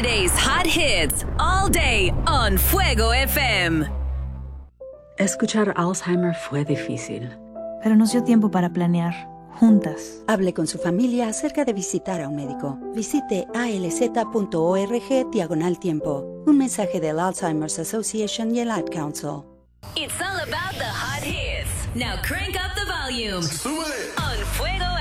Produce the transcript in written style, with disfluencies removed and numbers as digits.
Today's hot hits all day on Fuego FM. Escuchar Alzheimer fue difícil. Pero nos dio tiempo para planear, juntas. Hable con su familia acerca de visitar a un médico. Visite alz.org/tiempo. Un mensaje del Alzheimer's Association y el Ad Council. It's all about the hot hits. Now crank up the volume on Fuego